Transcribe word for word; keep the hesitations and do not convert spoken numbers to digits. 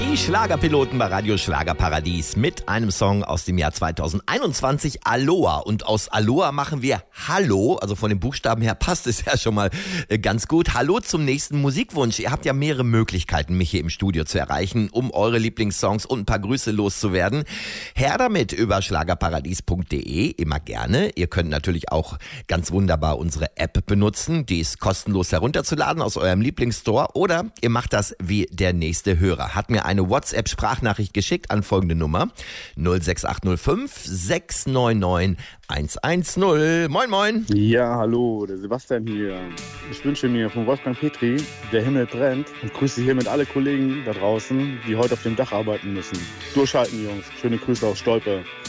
Die Schlagerpiloten bei Radio Schlagerparadies mit einem Song aus dem Jahr zweitausendeinundzwanzig, Aloha. Und aus Aloha machen wir Hallo, also von den Buchstaben her passt es ja schon mal ganz gut. Hallo zum nächsten Musikwunsch. Ihr habt ja mehrere Möglichkeiten, mich hier im Studio zu erreichen, um eure Lieblingssongs und ein paar Grüße loszuwerden. Her damit über schlagerparadies punkt de, immer gerne. Ihr könnt natürlich auch ganz wunderbar unsere App benutzen. Die ist kostenlos herunterzuladen aus eurem Lieblingsstore. Oder ihr macht das wie der nächste Hörer. Hat mir eine WhatsApp-Sprachnachricht geschickt an folgende Nummer null sechs acht null fünf sechs neun neun eins eins null. Moin, moin. Ja, hallo, der Sebastian hier. Ich wünsche mir von Wolfgang Petri, Der Himmel brennt, und grüße hiermit alle Kollegen da draußen, die heute auf dem Dach arbeiten müssen. Durchhalten, Jungs. Schöne Grüße aus Stolpe.